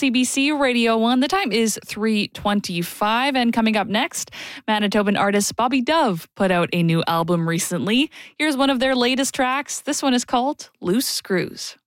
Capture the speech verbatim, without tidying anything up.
C B C Radio one. The time is three twenty-five, and coming up next, Manitoban artist Bobby Dove put out a new album recently. Here's one of their latest tracks. This one is called Loose Screws.